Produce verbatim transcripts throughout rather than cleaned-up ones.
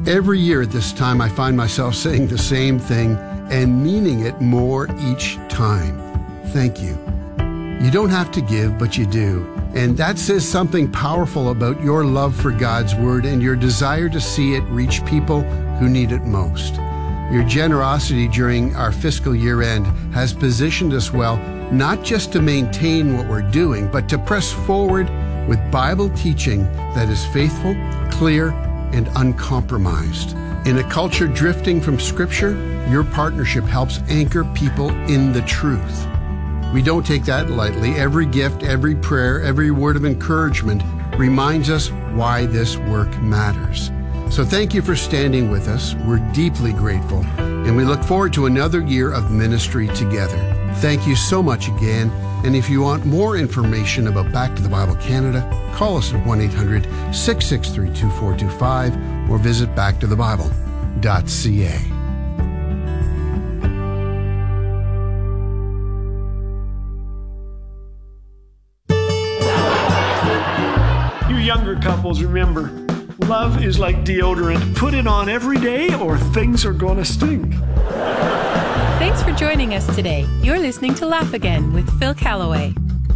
Every year at this time, I find myself saying the same thing and meaning it more each time. Thank you. You don't have to give, but you do. And that says something powerful about your love for God's Word and your desire to see it reach people who need it most. Your generosity during our fiscal year end has positioned us well, not just to maintain what we're doing, but to press forward with Bible teaching that is faithful, clear, and uncompromised. In a culture drifting from Scripture, your partnership helps anchor people in the truth. We don't take that lightly. Every gift, every prayer, every word of encouragement reminds us why this work matters. So thank you for standing with us. We're deeply grateful, and we look forward to another year of ministry together. Thank you so much again. And if you want more information about Back to the Bible Canada, call us at one eight hundred, six six three, two four two five or visit back to the bible dot c a. You younger couples, remember, love is like deodorant. Put it on every day or things are gonna stink. Thanks for joining us today. You're listening to Laugh Again with Phil Callaway.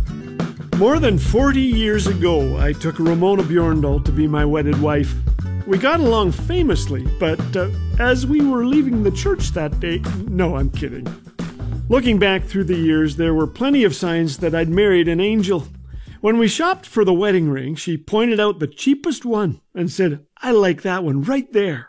More than forty years ago, I took Ramona Bjorndal to be my wedded wife. We got along famously, but uh, as we were leaving the church that day, no, I'm kidding. Looking back through the years, there were plenty of signs that I'd married an angel. When we shopped for the wedding ring, she pointed out the cheapest one and said, "I like that one right there."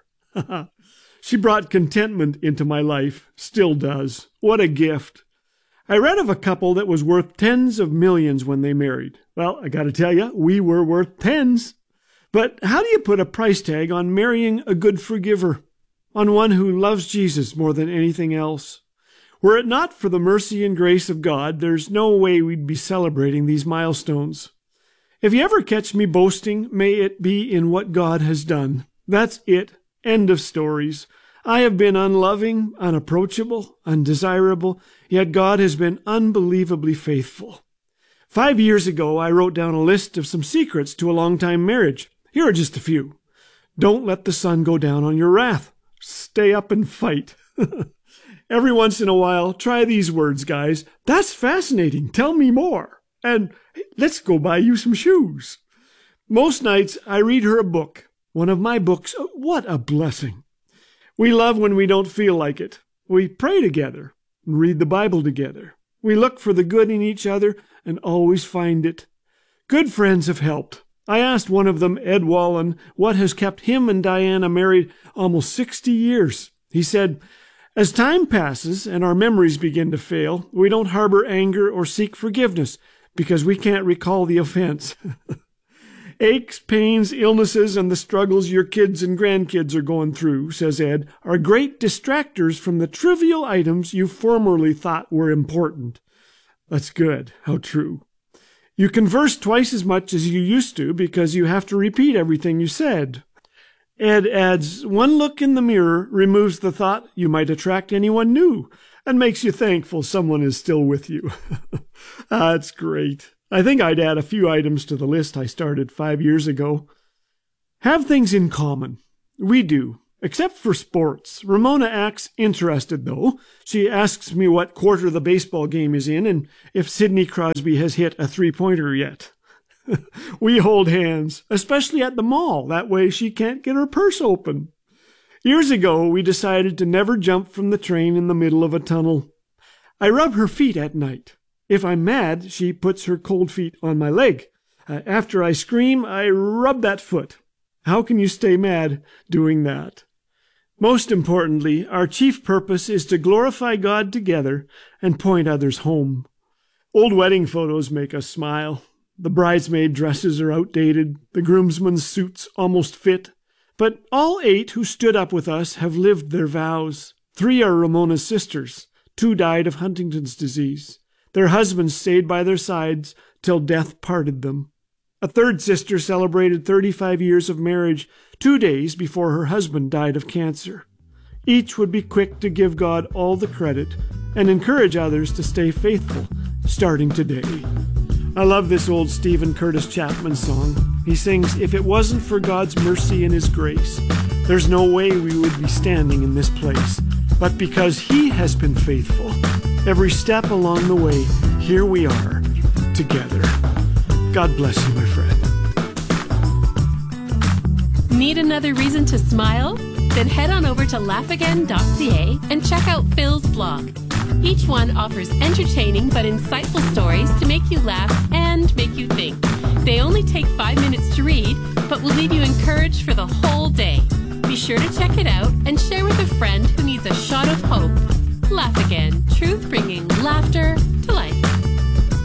She brought contentment into my life, still does. What a gift. I read of a couple that was worth tens of millions when they married. Well, I gotta tell you, we were worth tens. But how do you put a price tag on marrying a good forgiver? On one who loves Jesus more than anything else? Were it not for the mercy and grace of God, there's no way we'd be celebrating these milestones. If you ever catch me boasting, may it be in what God has done. That's it. End of stories. I have been unloving, unapproachable, undesirable, yet God has been unbelievably faithful. Five years ago, I wrote down a list of some secrets to a long-time marriage. Here are just a few. Don't let the sun go down on your wrath. Stay up and fight. Every once in a while, try these words, guys. That's fascinating. Tell me more. And hey, let's go buy you some shoes. Most nights, I read her a book. One of my books. What a blessing. We love when we don't feel like it. We pray together and read the Bible together. We look for the good in each other and always find it. Good friends have helped. I asked one of them, Ed Wallen, what has kept him and Diana married almost sixty years. He said, "As time passes and our memories begin to fail, we don't harbor anger or seek forgiveness because we can't recall the offense." Aches, pains, illnesses, and the struggles your kids and grandkids are going through, says Ed, are great distractors from the trivial items you formerly thought were important. That's good. How true. You converse twice as much as you used to because you have to repeat everything you said. Ed adds, one look in the mirror removes the thought you might attract anyone new and makes you thankful someone is still with you. That's great. I think I'd add a few items to the list I started five years ago. Have things in common. We do, except for sports. Ramona acts interested, though. She asks me what quarter the baseball game is in and if Sidney Crosby has hit a three-pointer yet. We hold hands, especially at the mall. That way she can't get her purse open. Years ago, we decided to never jump from the train in the middle of a tunnel. I rub her feet at night. If I'm mad, she puts her cold feet on my leg. Uh, after I scream, I rub that foot. How can you stay mad doing that? Most importantly, our chief purpose is to glorify God together and point others home. Old wedding photos make us smile. The bridesmaid dresses are outdated. The groomsmen's suits almost fit. But all eight who stood up with us have lived their vows. Three are Ramona's sisters. Two died of Huntington's disease. Their husbands stayed by their sides till death parted them. A third sister celebrated thirty-five years of marriage two days before her husband died of cancer. Each would be quick to give God all the credit and encourage others to stay faithful, starting today. I love this old Stephen Curtis Chapman song. He sings, "If it wasn't for God's mercy and His grace, there's no way we would be standing in this place. But because He has been faithful, every step along the way, here we are, together." God bless you, my friend. Need another reason to smile? Then head on over to laugh again dot c a and check out Phil's blog. Each one offers entertaining but insightful stories to make you laugh and make you think. They only take five minutes to read, but will leave you encouraged for the whole day. Be sure to check it out and share with a friend who needs a shot of hope. Laugh Again, truth bringing laughter